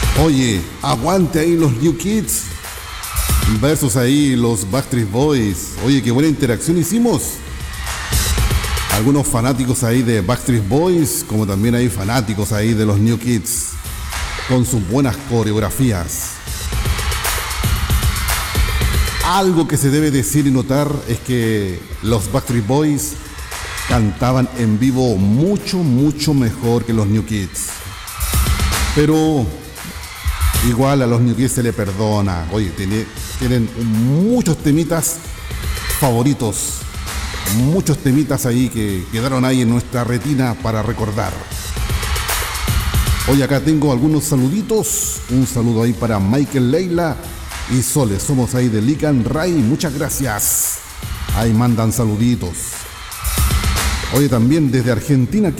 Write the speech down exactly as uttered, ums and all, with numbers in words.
Oye, aguante ahí los New Kids versus ahí los Backstreet Boys. Oye, qué buena interacción hicimos. Algunos fanáticos ahí de Backstreet Boys, como también hay fanáticos ahí de los New Kids, con sus buenas coreografías. Algo que se debe decir y notar es que los Backstreet Boys cantaban en vivo mucho, mucho mejor que los New Kids. Pero igual a los New Kids se le perdona. Oye, tiene, tienen muchos temitas favoritos. Muchos temitas ahí que quedaron ahí en nuestra retina para recordar. Hoy acá tengo algunos saluditos. Un saludo ahí para Michael, Leila y Sole. Somos ahí de Lican Ray. Muchas gracias. Ahí mandan saluditos. Oye, también desde Argentina.